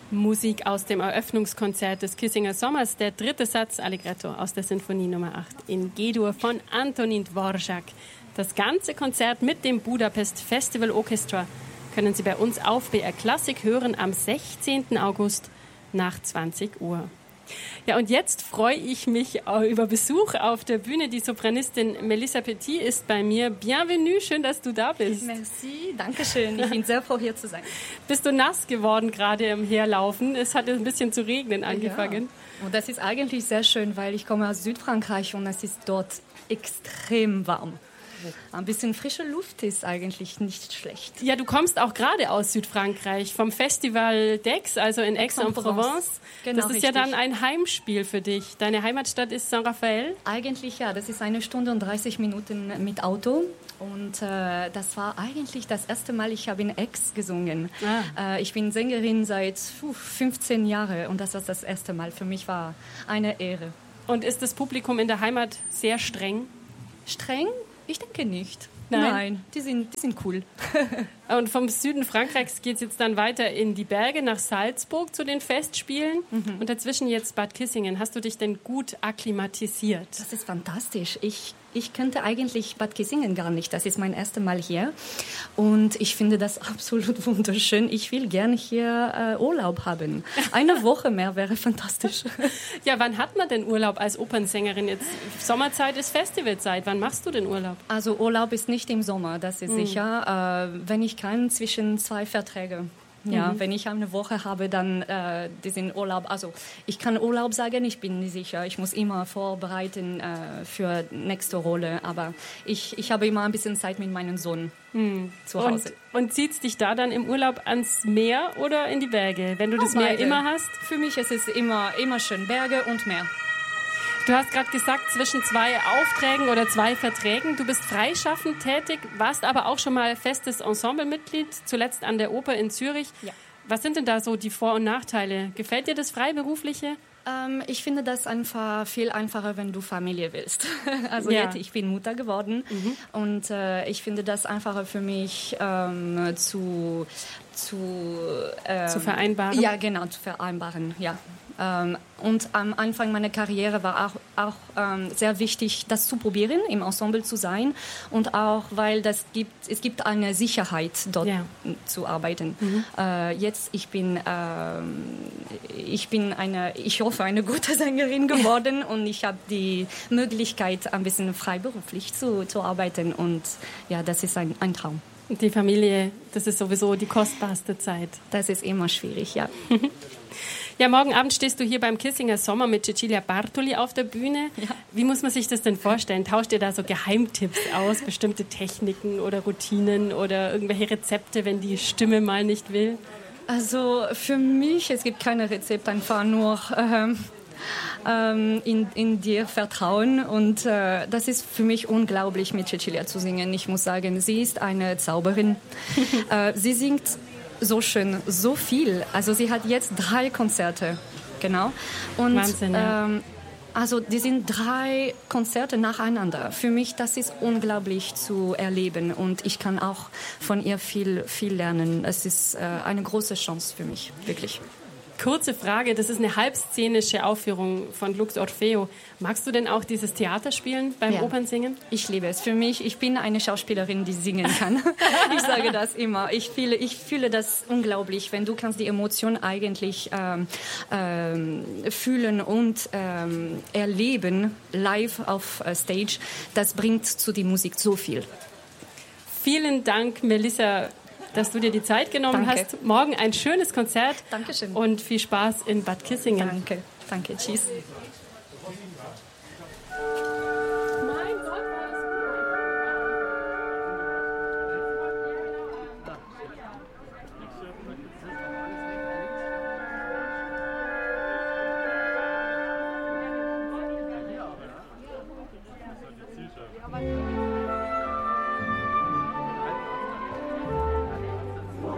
Musik aus dem Eröffnungskonzert des Kissinger Sommers, der dritte Satz Allegretto aus der Sinfonie Nummer 8 in G-Dur von Antonín Dvořák. Das ganze Konzert mit dem Budapest Festival Orchestra können Sie bei uns auf BR Klassik hören am 16. August nach 20 Uhr. Ja, und jetzt freue ich mich über Besuch auf der Bühne. Die Sopranistin Melissa Petit ist bei mir. Bienvenue, schön, dass du da bist. Merci, danke schön. Ich bin sehr froh, hier zu sein. Bist du nass geworden gerade im Herlaufen? Es hat ein bisschen zu regnen angefangen. Ja. Und das ist eigentlich sehr schön, weil ich komme aus Südfrankreich und es ist dort extrem warm. Ein bisschen frische Luft ist eigentlich nicht schlecht. Ja, du kommst auch gerade aus Südfrankreich, vom Festival d'Aix, also in Aix-en-Provence. Genau, das ist richtig. ja dann ein Heimspiel für dich. Deine Heimatstadt ist Saint-Raphaël? Eigentlich ja, das ist 1 Stunde und 30 Minuten mit Auto. Und das war eigentlich das erste Mal, ich habe in Aix gesungen. Ich bin Sängerin seit 15 Jahren und das war das erste Mal. Für mich war eine Ehre. Und ist das Publikum in der Heimat sehr streng? Streng? Ich denke nicht. Nein, die sind cool. Und vom Süden Frankreichs geht es jetzt dann weiter in die Berge nach Salzburg zu den Festspielen. Und dazwischen jetzt Bad Kissingen. Hast du dich denn gut akklimatisiert? Das ist fantastisch. Ich kannte eigentlich Bad Kissingen gar nicht. Das ist mein erstes Mal hier. Und ich finde das absolut wunderschön. Ich will gerne hier Urlaub haben. 1 Woche mehr wäre fantastisch. Ja, wann hat man denn Urlaub als Opernsängerin? Jetzt Sommerzeit ist Festivalzeit. Wann machst du denn Urlaub? Also Urlaub ist nicht im Sommer, das ist sicher. Wenn ich kann, zwischen 2 Verträge. Ja, wenn ich 1 Woche habe, dann diesen Urlaub. Also ich kann Urlaub sagen, ich bin nicht sicher. Ich muss immer vorbereiten für nächste Rolle. Aber ich habe immer ein bisschen Zeit mit meinem Sohn zu Hause. Und zieht's dich da dann im Urlaub ans Meer oder in die Berge, wenn du das Meer immer hast? Für mich ist es immer schön, Berge und Meer. Du hast gerade gesagt, zwischen 2 Aufträgen oder 2 Verträgen. Du bist freischaffend tätig, warst aber auch schon mal festes Ensemblemitglied, zuletzt an der Oper in Zürich. Ja. Was sind denn da so die Vor- und Nachteile? Gefällt dir das Freiberufliche? Ich finde das einfach viel einfacher, wenn du Familie willst. Also Ja. jetzt, ich bin Mutter geworden und ich finde das einfacher für mich zu vereinbaren? Ja, genau, zu vereinbaren, ja. Und am Anfang meiner Karriere war auch sehr wichtig, das zu probieren, im Ensemble zu sein. Und auch, weil es gibt eine Sicherheit, dort zu arbeiten. Jetzt, ich hoffe, eine gute Sängerin geworden. Und ich habe die Möglichkeit, ein bisschen freiberuflich zu arbeiten. Und ja, das ist ein Traum. Die Familie, das ist sowieso die kostbarste Zeit. Das ist immer schwierig, ja. Ja, morgen Abend stehst du hier beim Kissinger Sommer mit Cecilia Bartoli auf der Bühne. Ja. Wie muss man sich das denn vorstellen? Tauscht ihr da so Geheimtipps aus, bestimmte Techniken oder Routinen oder irgendwelche Rezepte, wenn die Stimme mal nicht will? Also für mich, es gibt keine Rezept, einfach nur in dir vertrauen. Und das ist für mich unglaublich, mit Cecilia zu singen. Ich muss sagen, sie ist eine Zauberin. Sie singt so schön, so viel. Also sie hat jetzt 3 Konzerte, genau. Und Wahnsinn, ja. Also die sind 3 Konzerte nacheinander. Für mich, das ist unglaublich zu erleben und ich kann auch von ihr viel lernen. Es ist eine große Chance für mich, wirklich. Kurze Frage, das ist eine halbszenische Aufführung von Lux Orfeo. Magst du denn auch dieses Theaterspielen beim Opernsingen? Ich liebe es. Für mich, ich bin eine Schauspielerin, die singen kann. Ich sage das immer. Ich fühle das unglaublich, wenn du kannst die Emotion eigentlich fühlen und erleben live auf Stage. Das bringt zu der Musik so viel. Vielen Dank, Melissa, dass du dir die Zeit genommen hast. Morgen ein schönes Konzert. Dankeschön. Und viel Spaß in Bad Kissingen. Danke. Tschüss.